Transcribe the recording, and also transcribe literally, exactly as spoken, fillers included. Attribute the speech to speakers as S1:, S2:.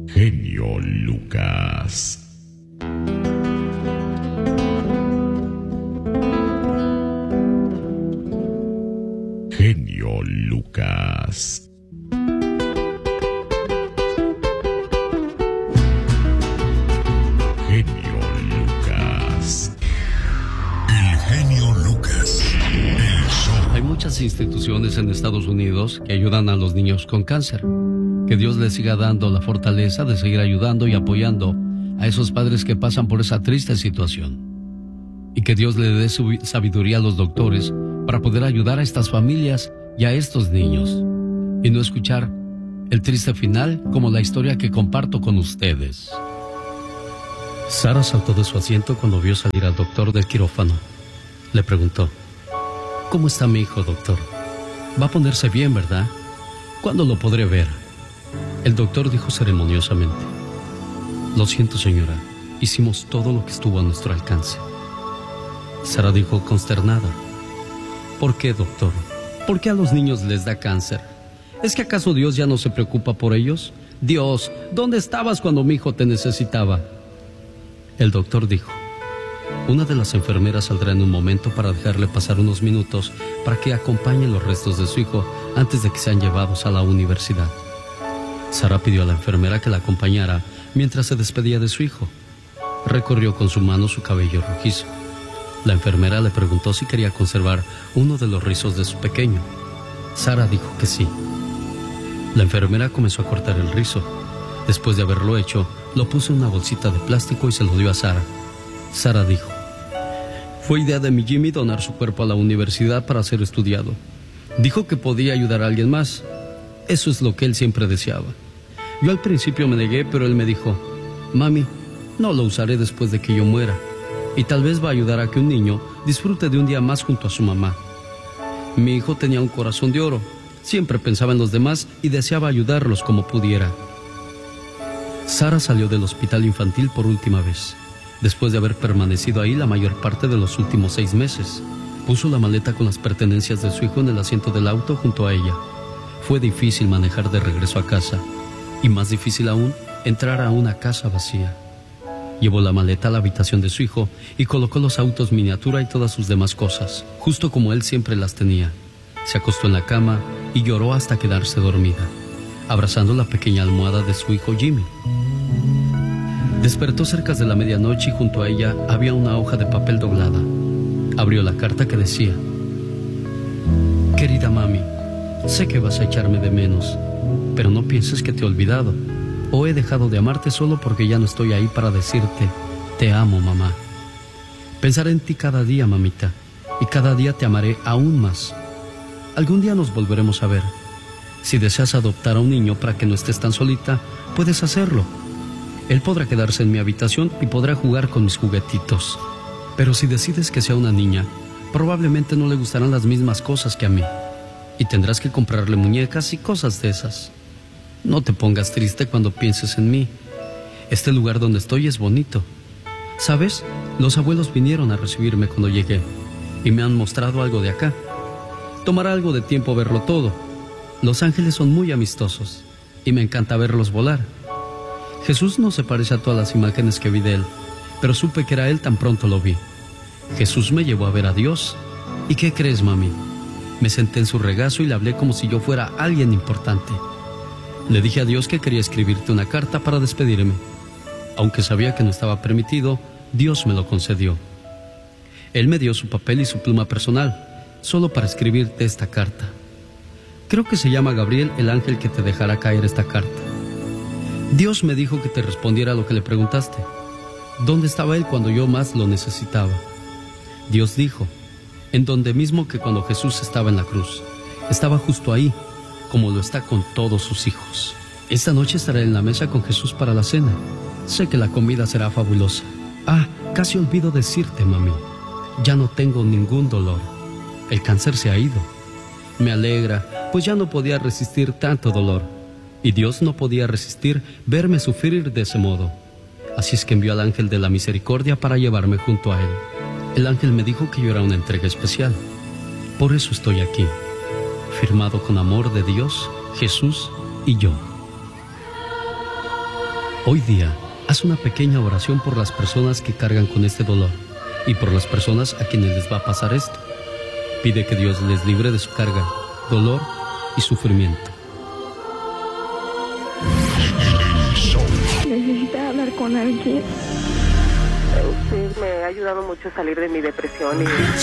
S1: Genio Lucas. Genio Lucas. Genio Lucas. El genio Lucas. El show.
S2: Hay muchas instituciones en Estados Unidos que ayudan a los niños con cáncer. Que Dios les siga dando la fortaleza de seguir ayudando y apoyando a esos padres que pasan por esa triste situación. Y que Dios le dé su sabiduría a los doctores para poder ayudar a estas familias y a estos niños. Y no escuchar el triste final como la historia que comparto con ustedes. Sara saltó de su asiento cuando vio salir al doctor del quirófano. Le preguntó: ¿cómo está mi hijo, doctor? Va a ponerse bien, ¿verdad? ¿Cuándo lo podré ver? El doctor dijo ceremoniosamente: lo siento, señora, hicimos todo lo que estuvo a nuestro alcance. Sara dijo consternada: ¿por qué, doctor? ¿Por qué a los niños les da cáncer? ¿Es que acaso Dios ya no se preocupa por ellos? Dios, ¿dónde estabas cuando mi hijo te necesitaba? El doctor dijo: una de las enfermeras saldrá en un momento para dejarle pasar unos minutos para que acompañe los restos de su hijo antes de que sean llevados a la universidad. Sara pidió a la enfermera que la acompañara mientras se despedía de su hijo. Recorrió con su mano su cabello rojizo. La enfermera le preguntó si quería conservar uno de los rizos de su pequeño. Sara dijo que sí. La enfermera comenzó a cortar el rizo. Después de haberlo hecho, lo puso en una bolsita de plástico y se lo dio a Sara. Sara dijo: fue idea de mi Jimmy donar su cuerpo a la universidad para ser estudiado. Dijo que podía ayudar a alguien más. Eso es lo que él siempre deseaba. Yo al principio me negué, pero él me dijo: mami, no lo usaré después de que yo muera. Y tal vez va a ayudar a que un niño disfrute de un día más junto a su mamá. Mi hijo tenía un corazón de oro. Siempre pensaba en los demás y deseaba ayudarlos como pudiera. Sara salió del hospital infantil por última vez, después de haber permanecido ahí la mayor parte de los últimos seis meses. Puso la maleta con las pertenencias de su hijo en el asiento del auto junto a ella. Fue difícil manejar de regreso a casa, y más difícil aún, entrar a una casa vacía. Llevó la maleta a la habitación de su hijo y colocó los autos miniatura y todas sus demás cosas, justo como él siempre las tenía. Se acostó en la cama y lloró hasta quedarse dormida, abrazando la pequeña almohada de su hijo Jimmy. Despertó cerca de la medianoche y junto a ella había una hoja de papel doblada. Abrió la carta que decía: querida mami, sé que vas a echarme de menos, pero no pienses que te he olvidado o he dejado de amarte solo porque ya no estoy ahí para decirte te amo, mamá. Pensaré en ti cada día, mamita, y cada día te amaré aún más. Algún día nos volveremos a ver. Si deseas adoptar a un niño para que no estés tan solita, puedes hacerlo. Él podrá quedarse en mi habitación y podrá jugar con mis juguetitos. Pero si decides que sea una niña, probablemente no le gustarán las mismas cosas que a mí. Y tendrás que comprarle muñecas y cosas de esas. No te pongas triste cuando pienses en mí. Este lugar donde estoy es bonito. ¿Sabes? Los abuelos vinieron a recibirme cuando llegué y me han mostrado algo de acá. Tomará algo de tiempo verlo todo. Los ángeles son muy amistosos y me encanta verlos volar. Jesús no se parece a todas las imágenes que vi de él, pero supe que era él tan pronto lo vi. Jesús me llevó a ver a Dios. ¿Y qué crees, mami? Me senté en su regazo y le hablé como si yo fuera alguien importante. Le dije a Dios que quería escribirte una carta para despedirme. Aunque sabía que no estaba permitido, Dios me lo concedió. Él me dio su papel y su pluma personal, solo para escribirte esta carta. Creo que se llama Gabriel, el ángel que te dejará caer esta carta. Dios me dijo que te respondiera a lo que le preguntaste. ¿Dónde estaba él cuando yo más lo necesitaba? Dios dijo: en donde mismo que cuando Jesús estaba en la cruz. Estaba justo ahí, como lo está con todos sus hijos. Esta noche estaré en la mesa con Jesús para la cena. Sé que la comida será fabulosa. Ah, casi olvido decirte, mami. Ya no tengo ningún dolor. El cáncer se ha ido. Me alegra, pues ya no podía resistir tanto dolor. Y Dios no podía resistir verme sufrir de ese modo. Así es que envió al ángel de la misericordia para llevarme junto a él. El ángel me dijo que yo era una entrega especial. Por eso estoy aquí, firmado con amor de Dios, Jesús y yo. Hoy día, haz una pequeña oración por las personas que cargan con este dolor y por las personas a quienes les va a pasar esto. Pide que Dios les libre de su carga, dolor y sufrimiento.
S3: Necesita hablar con alguien.
S4: Usted me ha ayudado mucho a salir de mi depresión y